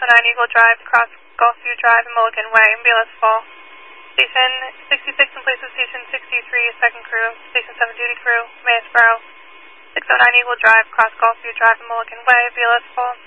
609 Eagle Drive, cross Gulfview Drive and Mulligan Way, BLS full. Station 66 in place of Station 63, second crew. Station 7 duty crew, Maysboro. 609 Eagle Drive, cross Gulfview Drive and Mulligan Way, BLS full.